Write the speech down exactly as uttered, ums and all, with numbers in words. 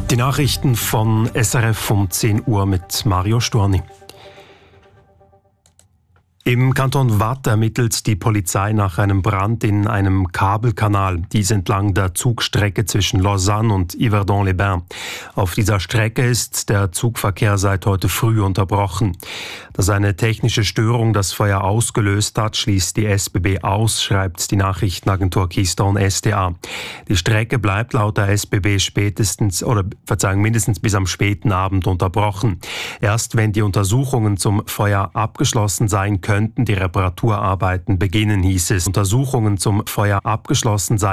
Die Nachrichten von S R F um zehn Uhr mit Mario Storni. Im Kanton Waadt ermittelt die Polizei nach einem Brand in einem Kabelkanal, dies entlang der Zugstrecke zwischen Lausanne und Yverdon-les-Bains. Auf dieser Strecke ist der Zugverkehr seit heute früh unterbrochen. Dass eine technische Störung das Feuer ausgelöst hat, schließt die S B B aus, schreibt die Nachrichtenagentur Keystone S D A. Die Strecke bleibt laut der S B B spätestens oder Verzeihung mindestens bis am späten Abend unterbrochen. Erst wenn die Untersuchungen zum Feuer abgeschlossen sein können, könnten die Reparaturarbeiten beginnen, hieß es. Untersuchungen zum Feuer abgeschlossen sein